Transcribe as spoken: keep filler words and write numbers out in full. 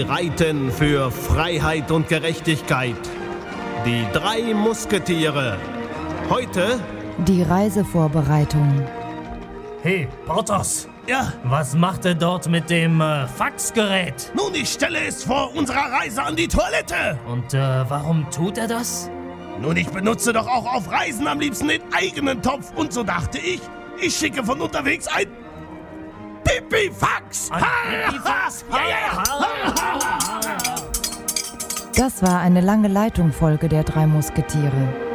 reiten für Freiheit und Gerechtigkeit. Die drei Musketiere. Heute die Reisevorbereitung. Hey, Porthos. Ja? Was macht er dort mit dem äh, Faxgerät? Nun, ich stelle es vor unserer Reise an die Toilette. Und äh, warum tut er das? Nun, ich benutze doch auch auf Reisen am liebsten den eigenen Topf. Und so dachte ich, ich schicke von unterwegs ein Pipifax. Ein Pipifax? Ja, ja, ja. Das war eine lange Leitungsfolge der drei Musketiere.